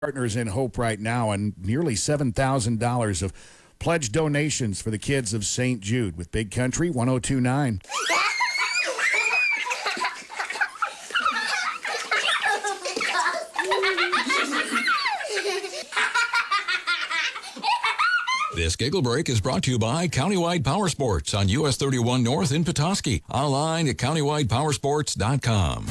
Partners in Hope right now, and nearly $7,000 of pledged donations for the kids of St. Jude with Big Country 1029. This Giggle Break is brought to you by Countywide Power Sports on US 31 North in Petoskey. Online at CountywidePowersports.com.